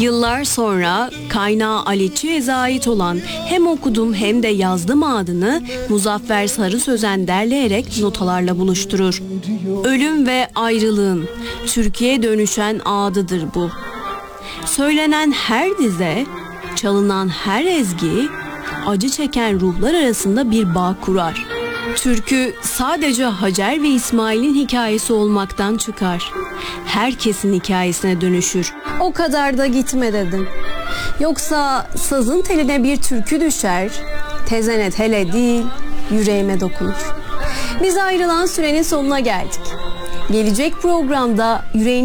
Yıllar sonra kaynağı Ali Çiyez'e ait olan Hem Okudum Hem de Yazdım adını Muzaffer Sarı Sözen derleyerek notalarla buluşturur. Ölüm ve ayrılığın Türkiye dönüşen adıdır bu. Söylenen her dize, çalınan her ezgi, acı çeken ruhlar arasında bir bağ kurar. Türkü sadece Hacer ve İsmail'in hikayesi olmaktan çıkar. Herkesin hikayesine dönüşür. O kadar da gitme dedim. Yoksa sazın teline bir türkü düşer, tezene tele değil, yüreğime dokunur. Biz ayrılan sürenin sonuna geldik. Gelecek programda yüreğin